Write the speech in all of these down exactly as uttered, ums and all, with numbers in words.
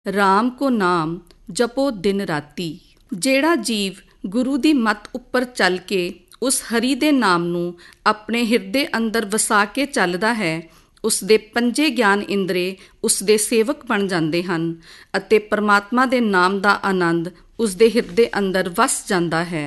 ਰਾਮ ਕੋ ਨਾਮ ਜਪੋ ਦਿਨ ਰਾਤੀ। ਜਿਹੜਾ ਜੀਵ ਗੁਰੂ ਦੀ ਮੱਤ ਉੱਪਰ ਚੱਲ ਕੇ ਉਸ ਹਰੀ ਦੇ ਨਾਮ ਨੂੰ ਆਪਣੇ ਹਿਰਦੇ ਅੰਦਰ ਵਸਾ ਕੇ ਚੱਲਦਾ ਹੈ, ਉਸ ਦੇ ਪੰਜੇ ਗਿਆਨ ਇੰਦਰੇ ਉਸ ਦੇ ਸੇਵਕ ਬਣ ਜਾਂਦੇ ਹਨ ਅਤੇ ਪਰਮਾਤਮਾ ਦੇ ਨਾਮ ਦਾ ਆਨੰਦ ਉਸ ਦੇ ਹਿਰਦੇ ਅੰਦਰ ਵਸ ਜਾਂਦਾ ਹੈ।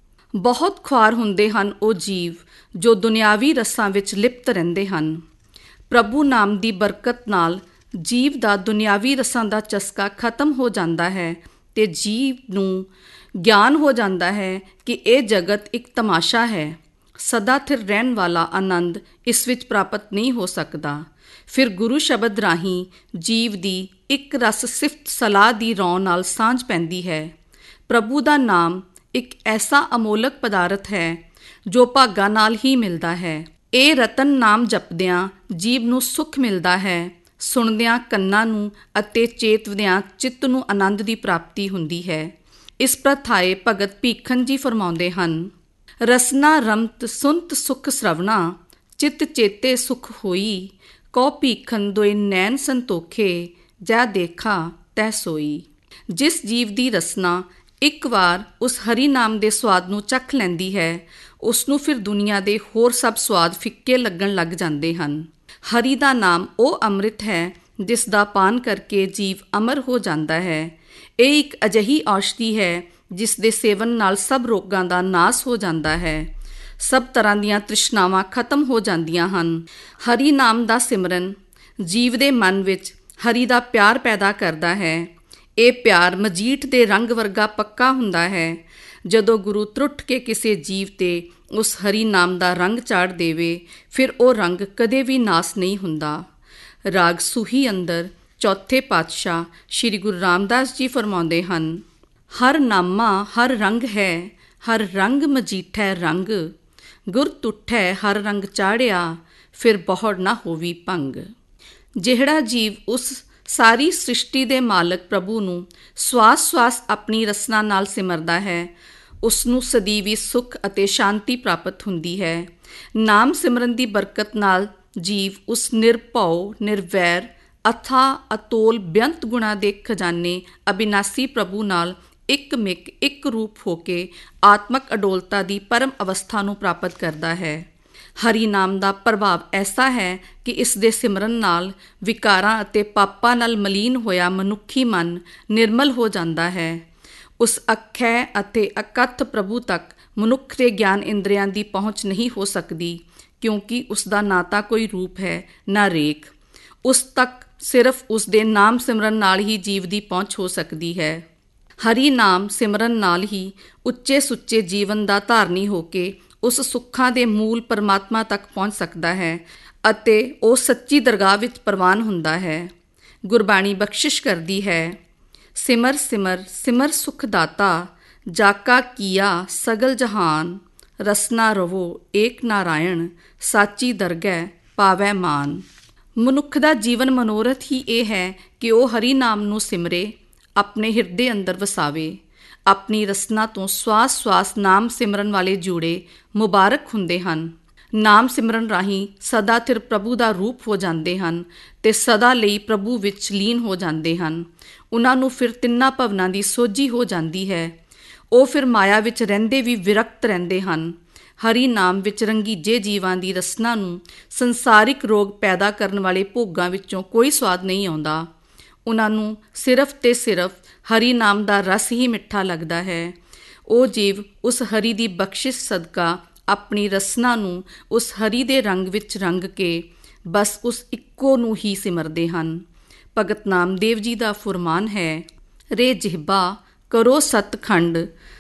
ਬਹੁਤ ਖੁਆਰ ਹੁੰਦੇ ਹਨ ਉਹ ਜੀਵ ਜੋ ਦੁਨਿਆਵੀ ਰਸਾਂ ਵਿੱਚ ਲਿਪਤ ਰਹਿੰਦੇ ਹਨ। ਪ੍ਰਭੂ ਨਾਮ ਦੀ ਬਰਕਤ ਨਾਲ ਜੀਵ ਦਾ ਦੁਨਿਆਵੀ ਰਸਾਂ ਦਾ ਚਸਕਾ ਖਤਮ ਹੋ ਜਾਂਦਾ ਹੈ ਅਤੇ ਜੀਵ ਨੂੰ ਗਿਆਨ ਹੋ ਜਾਂਦਾ ਹੈ ਕਿ ਇਹ ਜਗਤ ਇੱਕ ਤਮਾਸ਼ਾ ਹੈ, ਸਦਾ ਥਿਰ ਰਹਿਣ ਵਾਲਾ ਆਨੰਦ ਇਸ ਵਿੱਚ ਪ੍ਰਾਪਤ ਨਹੀਂ ਹੋ ਸਕਦਾ। ਫਿਰ ਗੁਰੂ ਸ਼ਬਦ ਰਾਹੀਂ ਜੀਵ ਦੀ ਇੱਕ ਰਸ ਸਿਫਤ ਸਲਾਹ ਦੀ ਰੌਂ ਨਾਲ ਸਾਂਝ ਪੈਂਦੀ ਹੈ। ਪ੍ਰਭੂ ਦਾ ਨਾਮ ਇੱਕ ਐਸਾ ਅਮੋਲਕ ਪਦਾਰਥ ਹੈ ਜੋ ਭਾਗਾਂ ਨਾਲ ਹੀ ਮਿਲਦਾ ਹੈ। ਇਹ ਰਤਨ ਨਾਮ ਜਪਦਿਆਂ ਜੀਵ ਨੂੰ ਸੁੱਖ ਮਿਲਦਾ ਹੈ, ਸੁਣਦਿਆਂ ਕੰਨਾਂ ਨੂੰ ਅਤੇ ਚੇਤਵਦਿਆਂ ਚਿੱਤ ਨੂੰ ਆਨੰਦ ਦੀ ਪ੍ਰਾਪਤੀ ਹੁੰਦੀ ਹੈ। ਇਸ ਪ੍ਰਥਾਏ ਭਗਤ ਭੀਖਨ ਜੀ ਫਰਮਾਉਂਦੇ ਹਨ, ਰਸਨਾ ਰਮਤ ਸੁਨਤ ਸੁਖ ਸ੍ਰਵਣਾ, ਚਿੱਤ ਚੇਤੇ ਸੁਖ ਹੋਈ, ਕਉ ਭੀਖਨ ਦੋਇ ਨੈਣ ਸੰਤੋਖੇ, ਜੈ ਦੇਖਾ ਤੈ ਸੋਈ। ਜਿਸ ਜੀਵ ਦੀ ਰਸਨਾ ਇੱਕ ਵਾਰ ਉਸ ਹਰੀ ਨਾਮ ਦੇ ਸਵਾਦ ਨੂੰ ਚੱਖ ਲੈਂਦੀ ਹੈ, ਉਸ ਨੂੰ ਫਿਰ ਦੁਨੀਆ ਦੇ ਹੋਰ ਸਭ ਸਵਾਦ ਫਿੱਕੇ ਲੱਗਣ ਲੱਗ ਜਾਂਦੇ ਹਨ। ਹਰੀ ਦਾ ਨਾਮ ਉਹ ਅੰਮ੍ਰਿਤ ਹੈ ਜਿਸ ਦਾ ਪਾਨ ਕਰਕੇ ਜੀਵ ਅਮਰ ਹੋ ਜਾਂਦਾ ਹੈ। ਇਹ ਇੱਕ ਅਜਿਹੀ ਔਸ਼ਧੀ ਹੈ ਜਿਸ ਦੇ ਸੇਵਨ ਨਾਲ ਸਭ ਰੋਗਾਂ ਦਾ ਨਾਸ ਹੋ ਜਾਂਦਾ ਹੈ, ਸਭ ਤਰ੍ਹਾਂ ਦੀਆਂ ਤ੍ਰਿਸ਼ਨਾਵਾਂ ਖਤਮ ਹੋ ਜਾਂਦੀਆਂ ਹਨ। ਹਰੀ ਨਾਮ ਦਾ ਸਿਮਰਨ ਜੀਵ ਦੇ ਮਨ ਵਿੱਚ ਹਰੀ ਦਾ ਪਿਆਰ ਪੈਦਾ ਕਰਦਾ ਹੈ। ਇਹ ਪਿਆਰ ਮਜੀਠ ਦੇ ਰੰਗ ਵਰਗਾ ਪੱਕਾ ਹੁੰਦਾ ਹੈ। ਜਦੋਂ ਗੁਰੂ ਤਰੁੱਠ ਕੇ ਕਿਸੇ ਜੀਵ 'ਤੇ ਉਸ ਹਰੀ ਨਾਮ ਦਾ ਰੰਗ ਚਾੜ ਦੇਵੇ, ਫਿਰ ਉਹ ਰੰਗ ਕਦੇ ਵੀ ਨਾਸ ਨਹੀਂ ਹੁੰਦਾ। ਰਾਗ ਸੂਹੀ ਅੰਦਰ ਚੌਥੇ ਪਾਤਸ਼ਾਹ ਸ਼੍ਰੀ ਗੁਰੂ ਰਾਮਦਾਸ ਜੀ ਫਰਮਾਉਂਦੇ ਹਨ, ਹਰ ਨਾਮਾ ਹਰ ਰੰਗ ਹੈ, ਹਰ ਰੰਗ ਮਜੀਠੈ ਰੰਗ, ਗੁਰ ਤੁਠੈ ਹਰ ਰੰਗ ਚਾੜਿਆ, ਫਿਰ ਬਹੁੜ ਨਾ ਹੋਵੀ ਭੰਗ। ਜਿਹੜਾ ਜੀਵ ਉਸ ਸਾਰੀ ਸ੍ਰਿਸ਼ਟੀ ਦੇ ਮਾਲਕ ਪ੍ਰਭੂ ਨੂੰ ਸਵਾਸ ਸਵਾਸ ਆਪਣੀ ਰਸਨਾ ਨਾਲ ਸਿਮਰਦਾ ਹੈ, ਉਸ ਨੂੰ ਸਦੀਵੀ ਸੁੱਖ ਅਤੇ ਸ਼ਾਂਤੀ ਪ੍ਰਾਪਤ ਹੁੰਦੀ ਹੈ। ਨਾਮ ਸਿਮਰਨ ਦੀ ਬਰਕਤ ਨਾਲ ਜੀਵ ਉਸ ਨਿਰਭਉ ਨਿਰਵੈਰ ਅਥਾਹ ਅਤੋਲ ਬੇਅੰਤ ਗੁਣਾਂ ਦੇ ਖਜ਼ਾਨੇ ਅਬਿਨਾਸੀ ਪ੍ਰਭੂ ਨਾਲ ਇੱਕ ਮਿਕ ਇੱਕ ਰੂਪ ਹੋ ਕੇ ਆਤਮਕ ਅਡੋਲਤਾ ਦੀ ਪਰਮ ਅਵਸਥਾ ਨੂੰ ਪ੍ਰਾਪਤ ਕਰਦਾ ਹੈ। ਹਰੀ ਨਾਮ ਦਾ ਪ੍ਰਭਾਵ ਐਸਾ ਹੈ ਕਿ ਇਸ ਦੇ ਸਿਮਰਨ ਨਾਲ ਵਿਕਾਰਾਂ ਅਤੇ ਪਾਪਾਂ ਨਾਲ ਮਲੀਨ ਹੋਇਆ ਮਨੁੱਖੀ ਮਨ ਨਿਰਮਲ ਹੋ ਜਾਂਦਾ ਹੈ। ਉਸ ਅਖੈ ਅਤੇ ਅਕਥ ਪ੍ਰਭੂ ਤੱਕ ਮਨੁੱਖ ਦੇ ਗਿਆਨ ਇੰਦਰੀਆਂ ਦੀ ਪਹੁੰਚ ਨਹੀਂ ਹੋ ਸਕਦੀ, ਕਿਉਂਕਿ ਉਸ ਦਾ ਨਾ ਤਾਂ ਕੋਈ ਰੂਪ ਹੈ ਨਾ ਰੇਖ। ਉਸ ਤੱਕ ਸਿਰਫ ਉਸ ਦੇ ਨਾਮ ਸਿਮਰਨ ਨਾਲ ਹੀ ਜੀਵ ਦੀ ਪਹੁੰਚ ਹੋ ਸਕਦੀ ਹੈ। ਹਰੀ ਨਾਮ ਸਿਮਰਨ ਨਾਲ ਹੀ ਉੱਚੇ ਸੁੱਚੇ ਜੀਵਨ ਦਾ ਧਾਰਨੀ ਹੋ ਕੇ ਉਸ ਸੁੱਖਾਂ ਦੇ ਮੂਲ ਪਰਮਾਤਮਾ ਤੱਕ ਪਹੁੰਚ ਸਕਦਾ ਹੈ ਅਤੇ ਉਹ ਸੱਚੀ ਦਰਗਾਹ ਵਿੱਚ ਪ੍ਰਵਾਨ ਹੁੰਦਾ ਹੈ। ਗੁਰਬਾਣੀ ਬਖਸ਼ਿਸ਼ ਕਰਦੀ ਹੈ, ਸਿਮਰ ਸਿਮਰ ਸਿਮਰ ਸੁਖ ਦਾਤਾ, ਜਾਕਾ ਕੀਆ ਸਗਲ ਜਹਾਨ, ਰਸਨਾ ਰਵੋ ਏਕ ਨਾਰਾਇਣ, ਸਾਚੀ ਦਰਗਹਿ ਪਾਵੈ ਮਾਨ। ਮਨੁੱਖ ਦਾ ਜੀਵਨ ਮਨੋਰਥ ਹੀ ਇਹ ਹੈ ਕਿ ਉਹ ਹਰੀ ਨਾਮ ਨੂੰ ਸਿਮਰੇ, ਆਪਣੇ ਹਿਰਦੇ ਅੰਦਰ ਵਸਾਵੇ। ਆਪਣੀ ਰਸਨਾ ਤੋਂ ਸਵਾਸ ਸਵਾਸ ਨਾਮ ਸਿਮਰਨ ਵਾਲੇ ਜੋੜੇ ਮੁਬਾਰਕ ਹੁੰਦੇ ਹਨ। ਨਾਮ ਸਿਮਰਨ ਰਾਹੀਂ ਸਦਾ ਥਿਰ ਪ੍ਰਭੂ ਦਾ ਰੂਪ ਹੋ ਜਾਂਦੇ ਹਨ ਅਤੇ ਸਦਾ ਲਈ ਪ੍ਰਭੂ ਵਿੱਚ ਲੀਨ ਹੋ ਜਾਂਦੇ ਹਨ। ਉਹਨਾਂ ਨੂੰ ਫਿਰ ਤਿੰਨਾਂ ਭਵਨਾਂ ਦੀ ਸੋਝੀ ਹੋ ਜਾਂਦੀ ਹੈ। ਉਹ ਫਿਰ ਮਾਇਆ ਵਿੱਚ ਰਹਿੰਦੇ ਵੀ ਵਿਰਕਤ ਰਹਿੰਦੇ ਹਨ। ਹਰੀ ਨਾਮ ਵਿੱਚ ਰੰਗੀਜੇ ਜੀਵਾਂ ਦੀ ਰਸਨਾ ਨੂੰ ਸੰਸਾਰਿਕ ਰੋਗ ਪੈਦਾ ਕਰਨ ਵਾਲੇ ਭੋਗਾਂ ਵਿੱਚੋਂ ਕੋਈ ਸਵਾਦ ਨਹੀਂ ਆਉਂਦਾ। ਉਹਨਾਂ ਨੂੰ ਸਿਰਫ ਤੇ ਸਿਰਫ ਹਰੀ ਨਾਮ ਦਾ ਰਸ ਹੀ ਮਿੱਠਾ ਲੱਗਦਾ ਹੈ। ਉਹ ਜੀਵ ਉਸ ਹਰੀ ਦੀ ਬਖਸ਼ਿਸ਼ ਸਦਕਾ ਆਪਣੀ ਰਸਨਾ ਨੂੰ ਉਸ ਹਰੀ ਦੇ ਰੰਗ ਵਿੱਚ ਰੰਗ ਕੇ ਬਸ ਉਸ ਇੱਕੋ ਨੂੰ ਹੀ ਸਿਮਰਦੇ ਹਨ। ਭਗਤ ਨਾਮਦੇਵ ਜੀ ਦਾ ਫੁਰਮਾਨ ਹੈ, ਰੇ ਜਿਹਬਾ ਕਰੋ ਸਤਖੰਡ,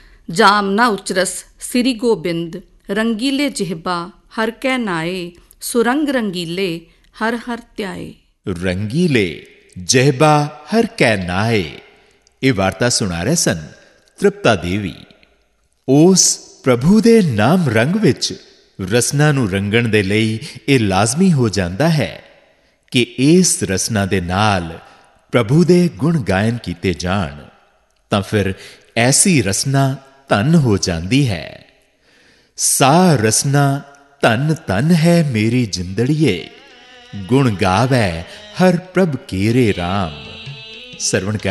ਜਾਮ ਨਾ ਉਚਰਸ ਸ੍ਰੀ ਗੋਬਿੰਦ, ਰੰਗੀਲੇ ਜਿਹਬਾ ਹਰ ਕੈ ਨਾਏ, ਸੁਰੰਗ ਰੰਗੀਲੇ ਹਰ ਹਰ ਧਿਆਏ। ਰੰਗੀਲੇ ਜਿਹਬਾ ਹਰ ਕੈ ਨਾਏ। ਇਹ ਵਾਰਤਾ ਸੁਣਾ ਰਹੇ ਸਨ ਤ੍ਰਿਪਤਾ ਦੇਵੀ। ਉਸ ਪ੍ਰਭੂ ਦੇ ਨਾਮ ਰੰਗ ਵਿੱਚ ਰਸਨਾ ਨੂੰ ਰੰਗਣ ਦੇ ਲਈ ਇਹ ਲਾਜ਼ਮੀ ਹੋ ਜਾਂਦਾ ਹੈ ਕਿ ਇਸ ਰਸਨਾ ਦੇ ਨਾਲ ਪ੍ਰਭੂ ਦੇ ਗੁਣ ਗਾਇਨ ਕੀਤੇ ਜਾਣ, ਤਾਂ ਫਿਰ ਐਸੀ ਰਸਨਾ ਧਨ ਹੋ ਜਾਂਦੀ ਹੈ। ਸਾ ਰਸਨਾ ਧਨ ਧਨ ਹੈ ਮੇਰੀ ਜਿੰਦੜੀਏ, ਗੁਣ ਗਾਵੈ ਹਰ ਪ੍ਰਭ ਕੇਰੇ ਰਾਮ। ਸਰਵਣ